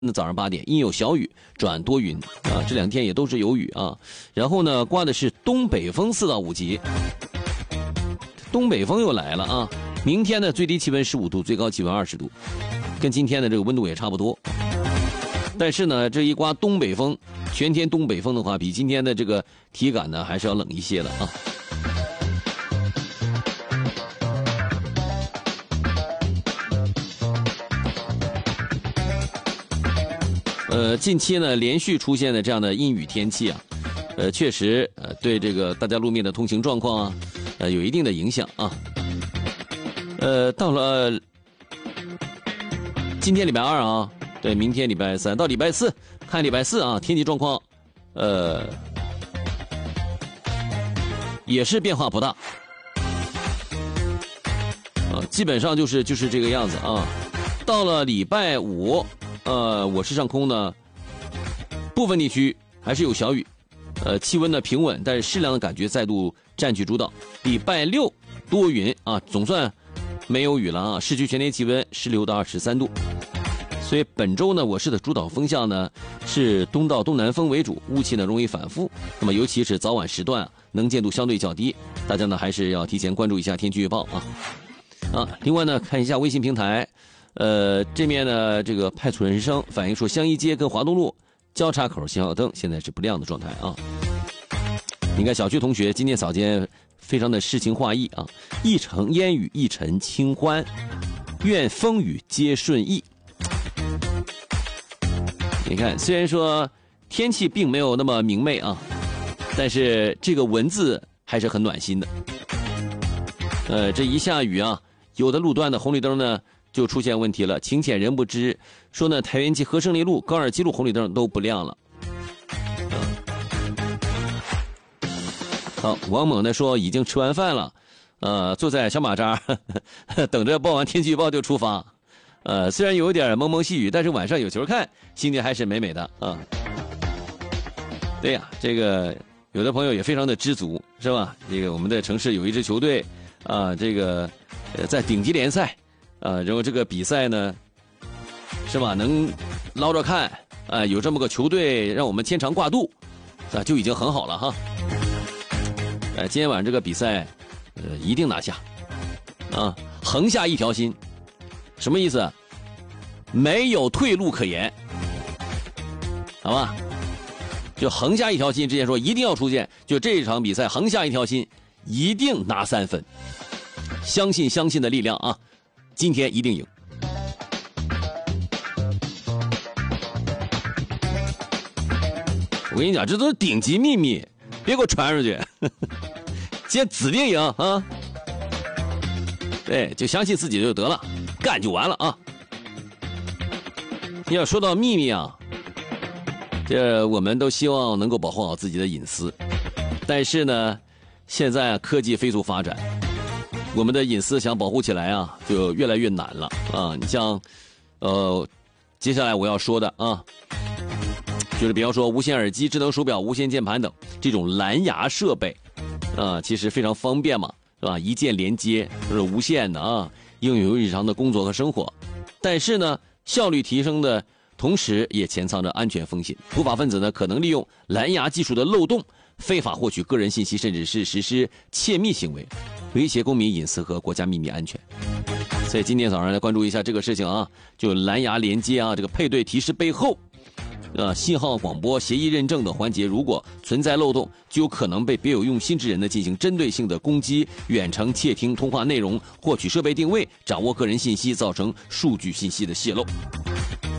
那早上8点阴有小雨转多云啊，这2天也都是有雨啊。然后呢，刮的是东北风4到5级，东北风又来了啊。明天呢，最低气温15度，最高气温20度，跟今天的这个温度也差不多。但是呢，这一刮东北风，全天东北风的话，比今天的这个体感呢还是要冷一些的啊。近期呢连续出现的这样的阴雨天气啊，确实对这个大家路面的通行状况啊，有一定的影响啊。到了今天礼拜2啊，对，明天礼拜3到礼拜4，看礼拜4啊，天气状况，也是变化不大，基本上就是这个样子啊。到了礼拜5，我市上空呢，部分地区还是有小雨，气温呢平稳，但是适量的感觉再度占据主导。礼拜6多云啊，总算没有雨了啊，市区全天气温16到23度。所以本周呢，我市的主导风向呢是东到东南风为主，雾气呢容易反复。那么尤其是早晚时段啊，能见度相对较低，大家呢还是要提前关注一下天气预报啊。另外呢，看一下微信平台，这面呢这个派出人生反映说，香一街跟华东路交叉口信号灯现在是不亮的状态啊。你看小区同学今天早间非常的诗情画意啊，一城烟雨一尘清欢，愿风雨皆顺意。你看，虽然说天气并没有那么明媚啊，但是这个文字还是很暖心的。这一下雨啊，有的路段的红绿灯呢就出现问题了，情浅人不知。说呢，太原街和胜利路、高尔基路红绿灯都不亮了。好，王猛呢说已经吃完饭了，坐在小马扎，等着报完天气预报就出发。虽然有一点蒙蒙细雨，但是晚上有球看，心情还是美美的啊。对呀，这个有的朋友也非常的知足，是吧？这个我们的城市有一支球队啊，这个在顶级联赛啊，然后这个比赛呢，是吧？能捞着看啊，有这么个球队让我们牵肠挂肚，啊，就已经很好了哈。今天晚上这个比赛，一定拿下啊，横下一条心。什么意思？没有退路可言，好吧？就横下一条心，之前说一定要出现，就这场比赛横下一条心，一定拿3分。相信的力量啊，今天一定赢。我跟你讲，这都是顶级秘密，别给我传出去。今天指定赢啊！对，就相信自己就得了。干就完了啊！要说到秘密啊，这我们都希望能够保护好自己的隐私，但是呢，现在科技飞速发展，我们的隐私想保护起来啊，就越来越难了啊！你像，接下来我要说的啊，就是比方说无线耳机、智能手表、无线键盘等这种蓝牙设备，其实非常方便嘛，是吧？一键连接，都是无线的啊。应用于日常的工作和生活，但是呢，效率提升的同时也潜藏着安全风险。不法分子呢可能利用蓝牙技术的漏洞，非法获取个人信息，甚至是实施窃密行为，威胁公民隐私和国家秘密安全。所以今天早上来关注一下这个事情啊，就蓝牙连接啊，这个配对提示背后，信号广播协议认证的环节，如果存在漏洞，就有可能被别有用心之人呢进行针对性的攻击、远程窃听通话内容、获取设备定位、掌握个人信息，造成数据信息的泄露。